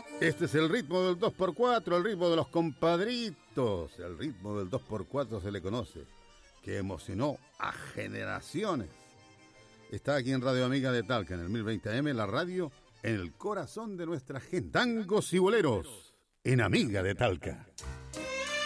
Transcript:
Este es el ritmo del 2x4, el ritmo de los compadritos. El ritmo del 2x4 se le conoce, que emocionó a generaciones. Está aquí en Radio Amiga de Talca, en el 1020 AM, la radio en el corazón de nuestra gente. Tangos y boleros, en Amiga de Talca.